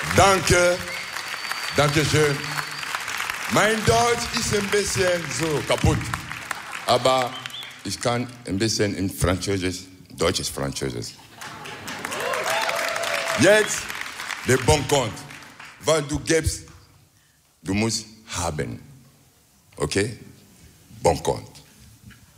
Danke. Dankeschön. Mein Deutsch ist ein bisschen so kaputt. Aber ich kann ein bisschen in Französisch, deutsches Französisch. Jetzt der Bon compte. Weil du gibst, du musst haben. Okay? Bon compte.